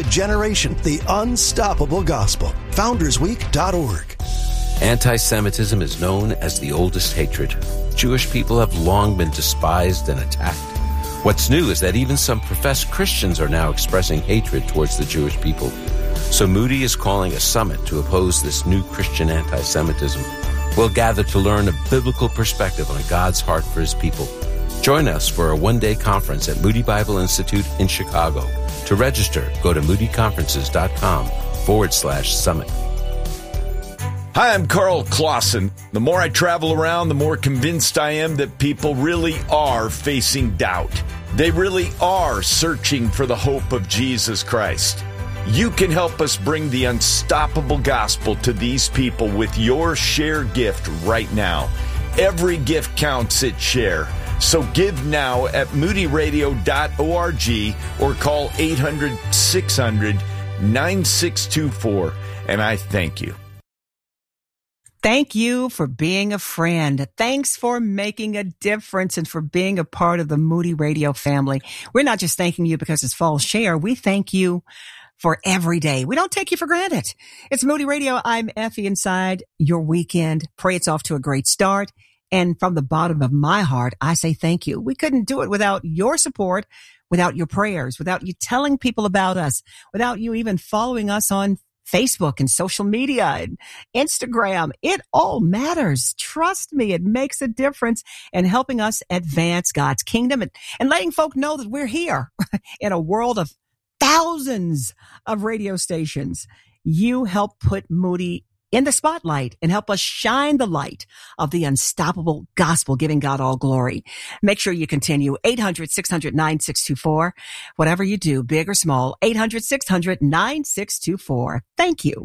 generation, the unstoppable gospel. FoundersWeek.org. Anti-Semitism is known as the oldest hatred. Jewish people have long been despised and attacked. What's new is that even some professed Christians are now expressing hatred towards the Jewish people. So Moody is calling a summit to oppose this new Christian anti-Semitism. We'll gather to learn a biblical perspective on God's heart for his people. Join us for a one-day conference at Moody Bible Institute in Chicago. To register, go to moodyconferences.com/summit. Hi, I'm Carl Clausen. The more I travel around, the more convinced I am that people really are facing doubt. They really are searching for the hope of Jesus Christ. You can help us bring the unstoppable gospel to these people with your Share gift right now. Every gift counts at Share. So give now at moodyradio.org or call 800-600-9624. And I thank you. Thank you for being a friend. Thanks for making a difference and for being a part of the Moody Radio family. We're not just thanking you because it's Fall Share. We thank you for every day. We don't take you for granted. It's Moody Radio. I'm Effie inside your weekend. Pray it's off to a great start. And from the bottom of my heart, I say thank you. We couldn't do it without your support, without your prayers, without you telling people about us, without you even following us on Facebook and social media and Instagram. It all matters. Trust me, it makes a difference in helping us advance God's kingdom and letting folk know that we're here in a world of thousands of radio stations. You help put Moody in the spotlight and help us shine the light of the unstoppable gospel, giving God all glory. Make sure you continue. 800-600-9624. Whatever you do, big or small, 800-600-9624. Thank you.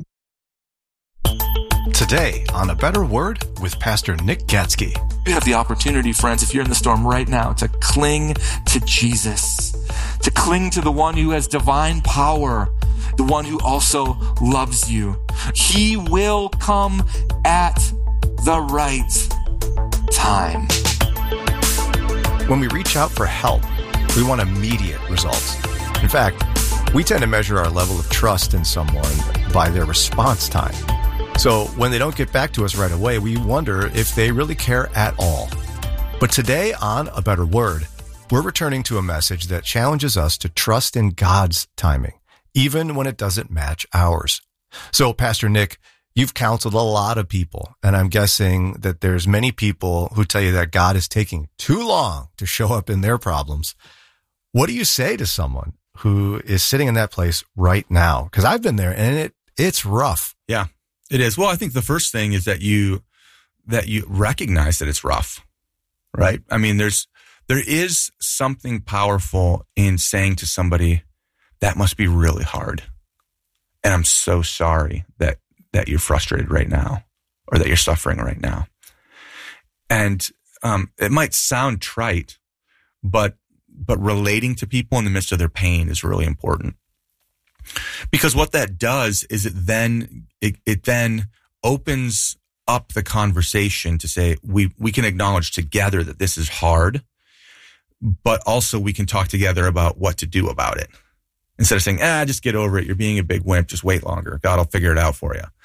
Today on A Better Word with Pastor Nick Gatsky. You have the opportunity, friends, if you're in the storm right now, to cling to Jesus, to cling to the one who has divine power, the one who also loves you. He will come at the right time. When we reach out for help, we want immediate results. In fact, we tend to measure our level of trust in someone by their response time. So when they don't get back to us right away, we wonder if they really care at all. But today on A Better Word, we're returning to a message that challenges us to trust in God's timing, even when it doesn't match ours. So, Pastor Nick, you've counseled a lot of people, and I'm guessing that there's many people who tell you that God is taking too long to show up in their problems. What do you say to someone who is sitting in that place right now? Because I've been there, and it's rough. Yeah, it is. Well, I think the first thing is that you recognize that it's rough, right? I mean, there is something powerful in saying to somebody, that must be really hard. And I'm so sorry that you're frustrated right now or that you're suffering right now. And it might sound trite, but relating to people in the midst of their pain is really important. Because what that does is it then opens up the conversation to say we can acknowledge together that this is hard, but also we can talk together about what to do about it. Instead of saying, just get over it. You're being a big wimp. Just wait longer. God will figure it out for you.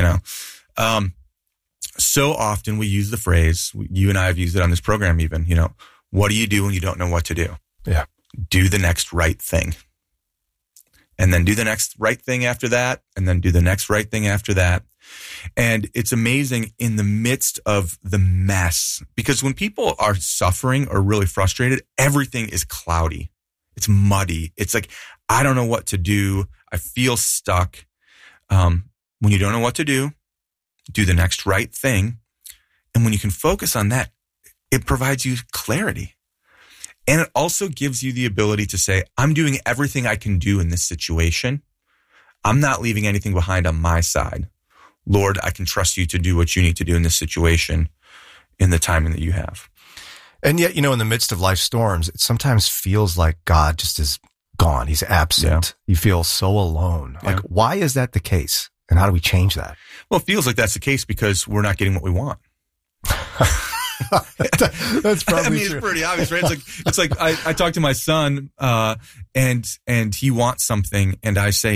So often we use the phrase, you and I have used it on this program even, what do you do when you don't know what to do? Yeah. Do the next right thing. And then do the next right thing after that. And then do the next right thing after that. And it's amazing in the midst of the mess, because when people are suffering or really frustrated, everything is cloudy. It's muddy. It's like, I don't know what to do. I feel stuck. When you don't know what to do the next right thing. And when you can focus on that, it provides you clarity. And it also gives you the ability to say, I'm doing everything I can do in this situation. I'm not leaving anything behind on my side. Lord, I can trust you to do what you need to do in this situation in the timing that you have. And yet, in the midst of life storms, it sometimes feels like God just is gone. He's absent. Yeah. You feel so alone. Yeah. Like, why is that the case? And how do we change that? Well, it feels like that's the case because we're not getting what we want. That's probably it's true. Pretty obvious, right? It's like I talk to my son, and he wants something, and I say,